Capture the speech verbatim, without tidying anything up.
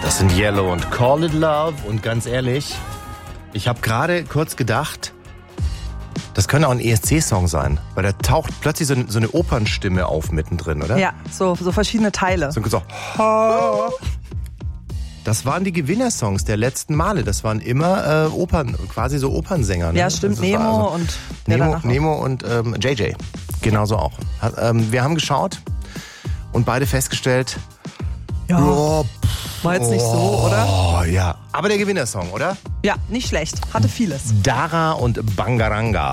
Das sind Yellow und Call It Love. Und ganz ehrlich, ich habe gerade kurz gedacht, das könnte auch ein E S C-Song sein, weil da taucht plötzlich so eine, so eine Opernstimme auf mittendrin, oder? Ja, so, so verschiedene Teile. So, so. Das waren die Gewinnersongs der letzten Male. Das waren immer äh, Opern, quasi so Opernsänger. Ne? Ja, stimmt. Also Nemo also und Nemo, Nemo und ähm, J J. Genauso auch. Hat, ähm, wir haben geschaut und beide festgestellt, ja, oh, war jetzt nicht so, oder? Oh ja. Aber der Gewinnersong, oder? Ja, nicht schlecht. Hatte vieles. Dara und Bangaranga.